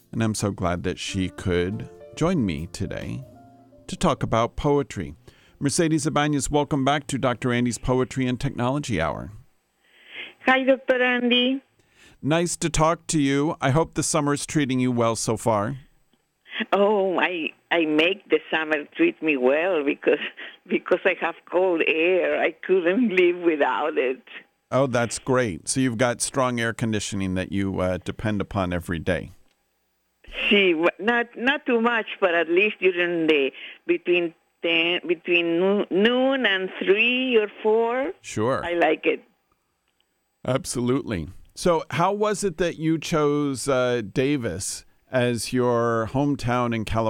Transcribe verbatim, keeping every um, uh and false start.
And I'm so glad that she could join me today to talk about poetry. Mercedes Ibanez, welcome back to Doctor Andy's Poetry and Technology Hour. Hi, Doctor Andy. Nice to talk to you. I hope the summer's treating you well so far. Oh, I I make the summer treat me well because because I have cold air. I couldn't live without it. Oh, that's great. So you've got strong air conditioning that you uh, depend upon every day. See, not not too much, but at least during the between ten, between noon and three or four. Sure. I like it. Absolutely. So how was it that you chose uh, Davis as your hometown in California?